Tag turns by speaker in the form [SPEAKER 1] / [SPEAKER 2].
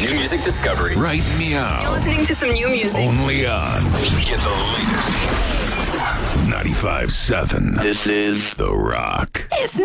[SPEAKER 1] New music discovery.
[SPEAKER 2] Right meow.
[SPEAKER 3] You're listening to some new music.
[SPEAKER 2] Only on
[SPEAKER 1] Get the latest.
[SPEAKER 2] 95.7.
[SPEAKER 1] This is
[SPEAKER 2] The Rock.
[SPEAKER 3] It's